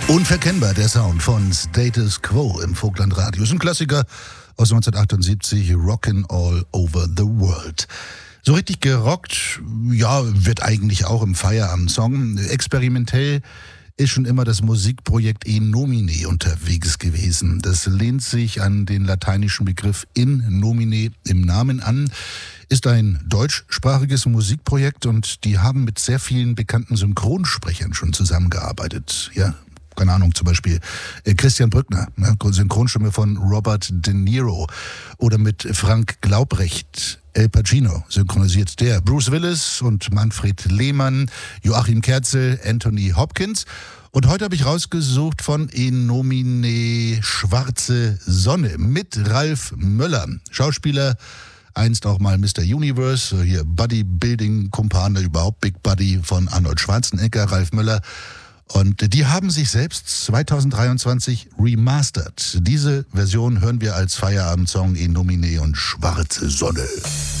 Unverkennbar der Sound von Status Quo im Vogtland-Radio. Ist ein Klassiker aus 1978, Rockin' All Over the World. So richtig gerockt, ja, wird eigentlich auch im Feierabend-Song. Experimentell ist schon immer das Musikprojekt In Nomine unterwegs gewesen. Das lehnt sich an den lateinischen Begriff in nomine, im Namen an, ist ein deutschsprachiges Musikprojekt und die haben mit sehr vielen bekannten Synchronsprechern schon zusammengearbeitet. Ja, keine Ahnung, zum Beispiel Christian Brückner, Synchronstimme von Robert De Niro, oder mit Frank Glaubrecht, El Pacino synchronisiert der, Bruce Willis und Manfred Lehmann, Joachim Kerzel, Anthony Hopkins. Und heute habe ich rausgesucht von In Nomine Schwarze Sonne mit Ralf Möller, Schauspieler, einst auch mal Mr. Universe, hier Bodybuilding-Kumpane, überhaupt Big Buddy von Arnold Schwarzenegger, Ralf Möller. Und die haben sich selbst 2023 remastert. Diese Version hören wir als Feierabendsong In Nomine und Schwarze Sonne.